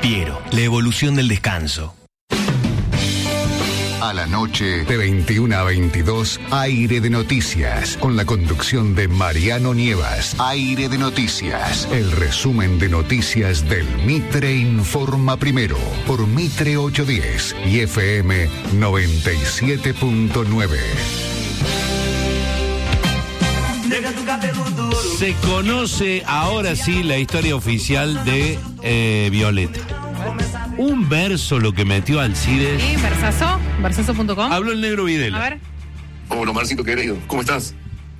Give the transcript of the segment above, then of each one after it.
Piero, la evolución del descanso. A la noche, de 21 a 22, Aire de Noticias, con la conducción de Mariano Nievas. Aire de Noticias, el resumen de noticias del Mitre Informa Primero, por Mitre 810 y FM 97.9. Se conoce ahora sí la historia oficial de Violeta. Un verso lo que metió Alcides. ¿Sí? ¿Versazo? ¿Versazo.com? Habló el negro Videla. A ver. Hola, Marcito querido, ¿cómo estás?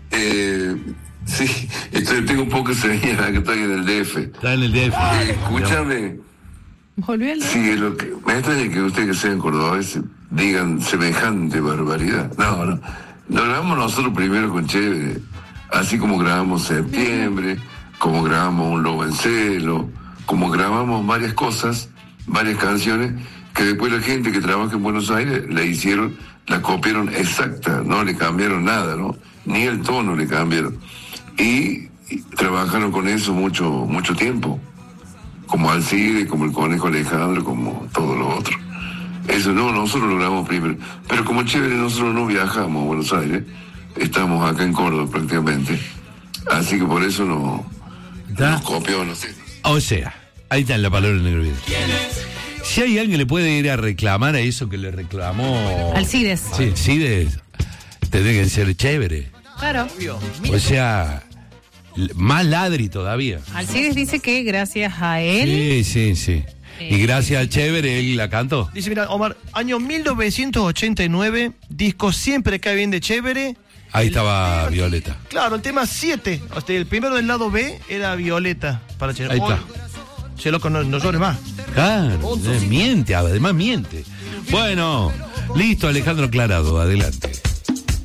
Sí, tengo un poco de señal, que estoy en el DF. Está en el DF. Escúchame. ¿Volvió el DF? Sí, me extraña que ustedes que sean cordobeses digan semejante barbaridad. No. Lo grabamos nosotros primero con Chévere, así como grabamos Septiembre, como grabamos Un Lobo en Celo, como grabamos varias cosas, varias canciones, que después la gente que trabaja en Buenos Aires la copiaron exacta, no le cambiaron nada, ¿no? Ni el tono le cambiaron. Y trabajaron con eso mucho tiempo, como Alcide, como el Conejo Alejandro, como todo lo otro. Eso no, nosotros lo grabamos primero. Pero como Chévere, nosotros no viajamos a Buenos Aires, estamos acá en Córdoba prácticamente. Así que por eso nos copió, no sé. O sea, ahí está la palabra del negro Videla. Si hay alguien que le puede ir a reclamar a eso que le reclamó Alcides. Sí, Alcides, tendría que ser Chévere. Claro. O sea, más ladri todavía. Alcides dice que gracias a él. Sí. Y gracias al Chévere, él la cantó. Dice, mira, Omar, año 1989, disco Siempre Cae Bien de Chévere. Ahí estaba Violeta. Claro, el tema 7. El primero del lado B era Violeta para Chévere. Ahí está. Che, loco, no llores más. Claro, miente, además miente. Bueno, listo, Alejandro Clarado, adelante.